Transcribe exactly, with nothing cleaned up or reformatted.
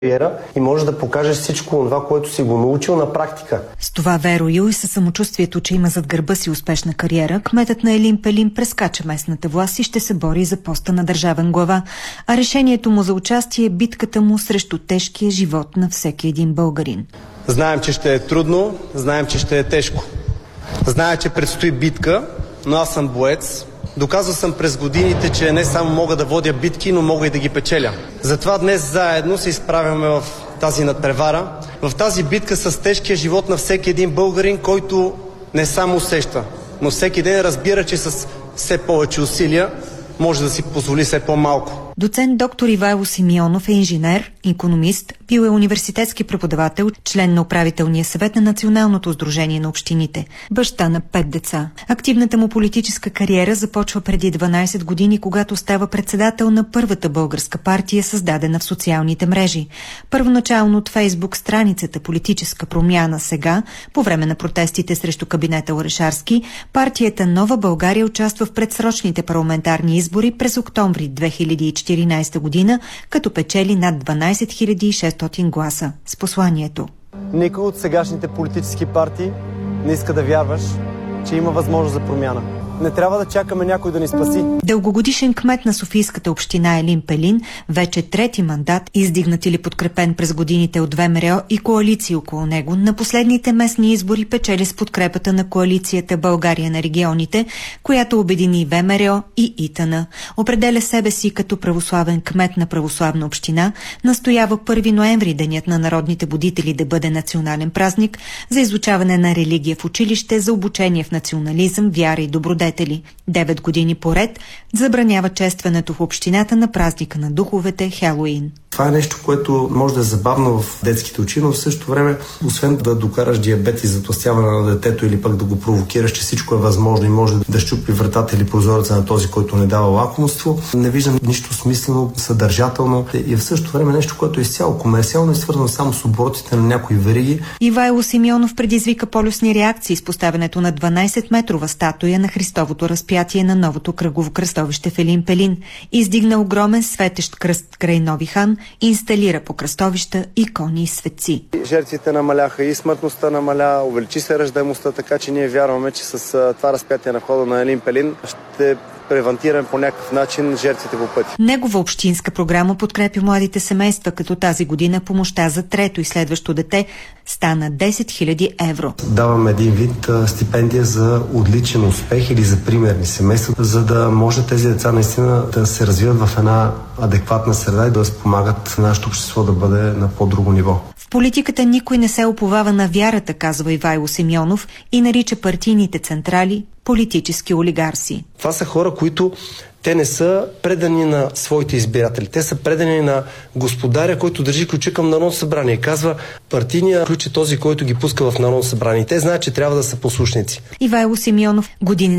и можеш да покажеш всичко това, което си го научил на практика. С това верою и със самочувствието, че има зад гърба си успешна кариера, кметът на Елин Пелин прескача местната власт и ще се бори за поста на държавен глава. А решението му за участие е битката му срещу тежкия живот на всеки един българин. Знаем, че ще е трудно, знаем, че ще е тежко. Знаем, че предстои битка, но аз съм боец. Доказал съм през годините, че не само мога да водя битки, но мога и да ги печеля. Затова днес заедно се изправяме в тази надпревара, в тази битка с тежкия живот на всеки един българин, който не само усеща, но всеки ден разбира, че с все повече усилия може да си позволи все по-малко. Доцент доктор Ивайло Симеонов е инженер, икономист, бил е университетски преподавател, член на управителния съвет на Националното сдружение на общините, баща на пет деца. Активната му политическа кариера започва преди дванайсет години, когато става председател на първата българска партия, създадена в социалните мрежи. Първоначално от Фейсбук страницата Политическа промяна, сега, по време на протестите срещу кабинета Орешарски, партията Нова България участва в предсрочните парламентарни избори през октомври две хиляди и четиринайсета година, като печели над дванайсет хиляди и шестстотин гласа. С посланието: никой от сегашните политически партии не иска да вярваш, че има възможност за промяна. Не трябва да чакаме някой да ни спаси. Дългогодишен кмет на Софийската община Елин Пелин, вече трети мандат, издигнат или подкрепен през годините от ВМРО и коалиции около него, на последните местни избори печели с подкрепата на коалицията България на регионите, която обедини ВМРО и ИТН. Определя себе си като православен кмет на православна община, настоява първи ноември, денят на народните будители, да бъде национален празник за изучаване на религия в училище, за обучение в национализъм, вяра и добродетели. Девет години поред забранява честването в общината на празника на духовете Хелоуин. Това е нещо, което може да е забавно в детските очи, но в същото време, освен да докараш диабет и затлъстяване на детето или пък да го провокираш, че всичко е възможно и може да щупи вратата или прозореца на този, който не дава лакомство, не виждам нищо смислено, съдържателно и в същото време нещо, което е изцяло комерциално и свързано само с оборотите на някои вериги. Ивайло Симеонов предизвика полюсни реакции с поставянето на дванайсетметрова статуя на Христовото разпятие на новото кръгово кръстовище в Елин Пелин. Издигна огромен светещ кръст край Нови хан, инсталира по кръстовища икони и светци. Жертвите намаляха и смъртността намаля, увеличи се раждаемостта, така че ние вярваме, че с това разпятие на входа на Елин Пелин ще превентираме по някакъв начин жертвите по пътя. Негова общинска програма подкрепя младите семейства, като тази година помощта за трето и следващо дете стана десет хиляди евро. Даваме един вид а, стипендия за отличен успех или за примерни семейства, за да може тези деца наистина да се развиват в една адекватна среда и да спомагат нашето общество да бъде на по-друго ниво. В политиката никой не се уповава на вярата, казва Ивайло Симеонов и нарича партийните централи политически олигарси. Това са хора, които те не са предани на своите избиратели. Те са предани на господаря, който държи ключа към Народното събрание. Казва, партийният ключ е този, който ги пуска в Народното събрание. Те знаят, че трябва да са послушници. Ивайло Симеонов години